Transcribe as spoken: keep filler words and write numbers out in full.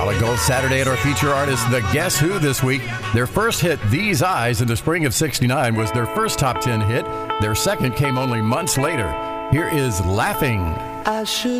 Solid Gold Saturday at our feature artist, The Guess Who, this week. Their first hit, These Eyes, in the spring of sixty-nine, was their first top ten hit. Their second came only months later. Here is Laughing. I should